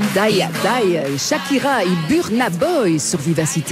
Daya, Shakira et Burna Boy sur Vivacité.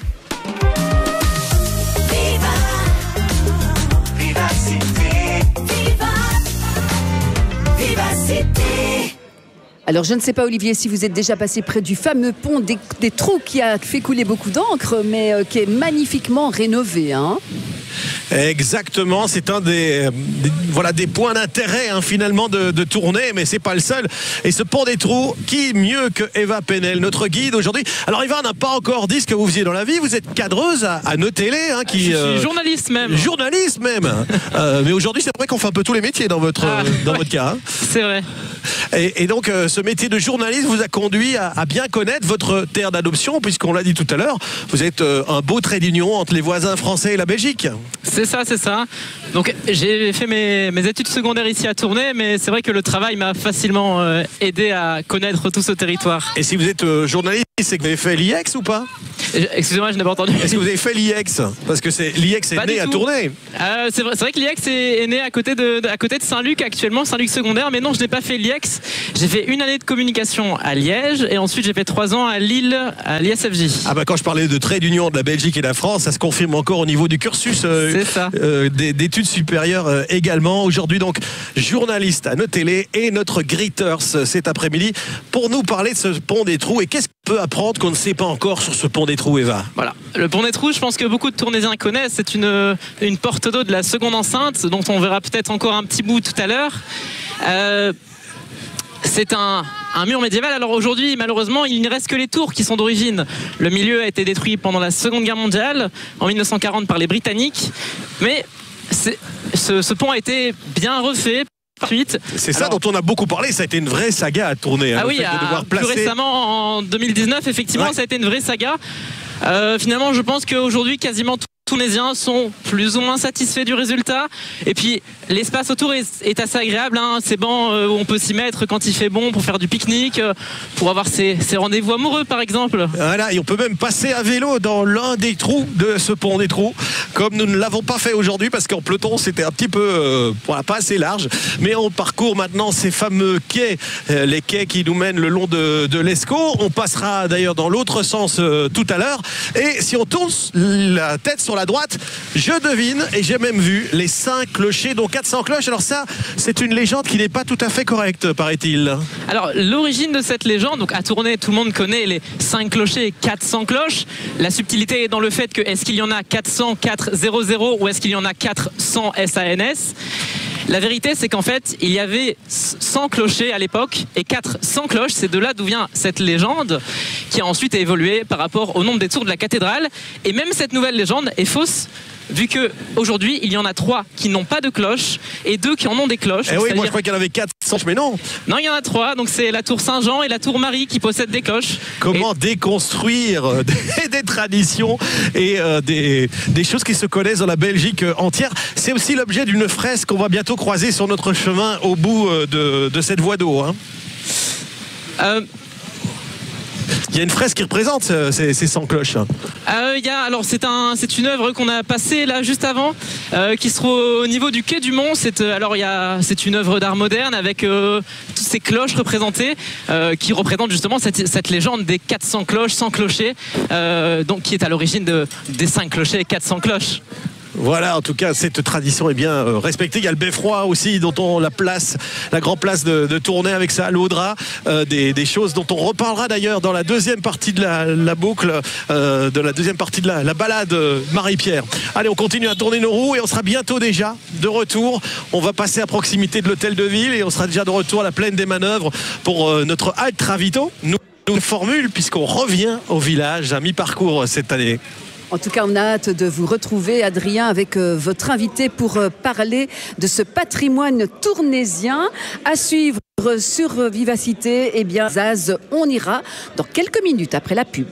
Alors, je ne sais pas, Olivier, si vous êtes déjà passé près du fameux pont des Trous qui a fait couler beaucoup d'encre, mais qui est magnifiquement rénové, hein. Exactement, c'est un des points d'intérêt finalement de tournée, mais c'est pas le seul. Et ce pont des Trous, qui mieux que Eva Penel, notre guide aujourd'hui. Alors Eva n'a pas encore dit ce que vous faisiez dans la vie. Vous êtes cadreuse à Neu Télé, je suis journaliste même. Journaliste même. Mais aujourd'hui, c'est vrai qu'on fait un peu tous les métiers dans votre cas. Hein. C'est vrai. Et donc, ce métier de journaliste vous a conduit à bien connaître votre terre d'adoption, puisqu'on l'a dit tout à l'heure, vous êtes un beau trait d'union entre les voisins français et la Belgique. C'est ça. Donc, j'ai fait mes études secondaires ici à Tournai, mais c'est vrai que le travail m'a facilement aidé à connaître tout ce territoire. Et si vous êtes journaliste, c'est que vous avez fait l'IEX ou pas ? Excusez-moi, je n'ai pas entendu. Est-ce que vous avez fait l'IEX ? Parce que l'IEX est né à Tournai. C'est vrai que l'IEX est né à côté de Saint-Luc actuellement, Saint-Luc secondaire, mais non, je n'ai pas fait l'IEX. J'ai fait une année de communication à Liège et ensuite j'ai fait 3 ans à Lille, à l'ISFJ. Quand je parlais de trait d'union de la Belgique et de la France, ça se confirme encore au niveau du cursus d'études supérieures également. Aujourd'hui donc, journaliste à Neu Télé et notre Gritters cet après-midi pour nous parler de ce pont des Trous. Et qu'est-ce qu'on peut apprendre qu'on ne sait pas encore sur ce pont des Trous, Eva ? Voilà, le pont des Trous, je pense que beaucoup de Tournaisiens connaissent. C'est une porte d'eau de la seconde enceinte dont on verra peut-être encore un petit bout tout à l'heure. C'est un mur médiéval. Alors aujourd'hui, malheureusement, il ne reste que les tours qui sont d'origine. Le milieu a été détruit pendant la Seconde Guerre mondiale, en 1940 par les Britanniques. Mais ce pont a été bien refait. C'est ça dont on a beaucoup parlé, ça a été une vraie saga à tourner. Plus récemment, en 2019, effectivement, ça a été une vraie saga. Finalement, je pense qu'aujourd'hui, quasiment tous les Tournaisiens sont plus ou moins satisfaits du résultat. Et puis, l'espace autour est assez agréable. Hein. Ces bancs où on peut s'y mettre quand il fait bon pour faire du pique-nique, pour avoir ses rendez-vous amoureux, par exemple. Voilà, et on peut même passer à vélo dans l'un des trous de ce pont des Trous, comme nous ne l'avons pas fait aujourd'hui, parce qu'en peloton, c'était un petit peu pas assez large. Mais on parcourt maintenant ces fameux quais, les quais qui nous mènent le long de l'Escaut. On passera d'ailleurs dans l'autre sens tout à l'heure. Et si on tourne la tête sur la droite, je devine, et j'ai même vu les 5 clochers, dont 400 cloches. Alors ça, c'est une légende qui n'est pas tout à fait correcte, paraît-il. Alors, l'origine de cette légende, donc à Tournai, tout le monde connaît les 5 clochers et 400 cloches. La subtilité est dans le fait que est-ce qu'il y en a 400, 400 ou est-ce qu'il y en a 400 SANS ? La vérité, c'est qu'en fait, il y avait 100 clochers à l'époque et 400 cloches. C'est de là d'où vient cette légende qui a ensuite évolué par rapport au nombre des tours de la cathédrale. Et même cette nouvelle légende est fausse, vu qu'aujourd'hui, il y en a 3 qui n'ont pas de cloche et 2 qui en ont des cloches. Eh oui, moi je crois qu'il y en avait 400, mais non. Non, il y en a 3. Donc c'est la tour Saint-Jean et la tour Marie qui possèdent des cloches. Comment déconstruire des traditions et des choses qui se connaissent dans la Belgique entière. C'est aussi l'objet d'une fresque qu'on va bientôt croiser sur notre chemin au bout de cette voie d'eau. Hein. Il y a une fresque qui représente ces 100 cloches. C'est une œuvre qu'on a passée là juste avant, qui se trouve au niveau du quai du Mont. C'est une œuvre d'art moderne avec toutes ces cloches représentées, qui représentent justement cette légende des 400 cloches, 100 clochers, donc qui est à l'origine des 5 clochers et 400 cloches. Voilà, en tout cas, cette tradition est bien respectée. Il y a le beffroi aussi, dont on la grande place de Tournai avec sa Laudra, des choses dont on reparlera d'ailleurs dans la deuxième partie de la boucle, de la deuxième partie de la balade Marie-Pierre. Allez, on continue à tourner nos roues et on sera bientôt déjà de retour. On va passer à proximité de l'hôtel de ville et on sera déjà de retour à la plaine des Manœuvres pour notre halte ravito. Nous formule puisqu'on revient au village à mi-parcours cette année. En tout cas, on a hâte de vous retrouver, Adrien, avec votre invité pour parler de ce patrimoine tournaisien. À suivre sur Vivacité, eh bien, Zaz, on ira dans quelques minutes après la pub.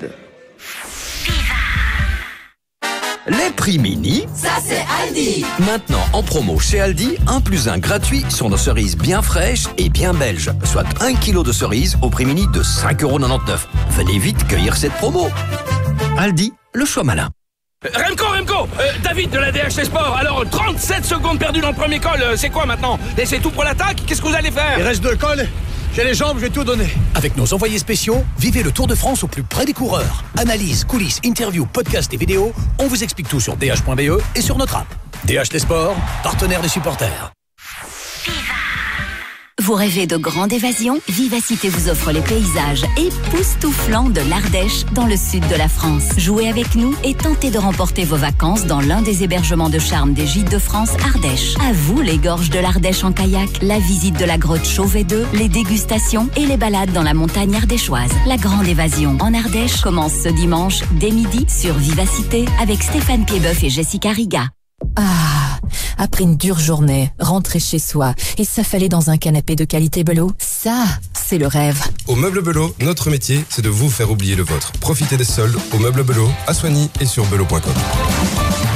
Les prix mini, ça c'est Aldi. Maintenant en promo chez Aldi, 1 + 1 gratuit sur nos cerises bien fraîches et bien belges. Soit 1 kg de cerises au prix mini de 5,99 €. Venez vite cueillir cette promo. Aldi, le choix malin. Remco, David de la DHC Sport. Alors 37 secondes perdues dans le premier col, c'est quoi maintenant? Et c'est tout pour l'attaque? Qu'est-ce que vous allez faire? Il reste 2 cols. J'ai les jambes, je vais tout donner. Avec nos envoyés spéciaux, vivez le Tour de France au plus près des coureurs. Analyse, coulisses, interviews, podcasts et vidéos, on vous explique tout sur dh.be et sur notre app. DH Les Sports, partenaire des supporters. Vous rêvez de grande évasion? Vivacité vous offre les paysages époustouflants de l'Ardèche dans le sud de la France. Jouez avec nous et tentez de remporter vos vacances dans l'un des hébergements de charme des Gîtes de France Ardèche. À vous les gorges de l'Ardèche en kayak, la visite de la grotte Chauvet 2, les dégustations et les balades dans la montagne ardéchoise. La grande évasion en Ardèche commence ce dimanche dès midi sur Vivacité avec Stéphane Piedboeuf et Jessica Riga. Ah, après une dure journée, rentrer chez soi et s'affaler dans un canapé de qualité Belot, ça, c'est le rêve. Au Meuble Belot, notre métier, c'est de vous faire oublier le vôtre. Profitez des soldes au Meuble Belot, à Soigny et sur belot.com.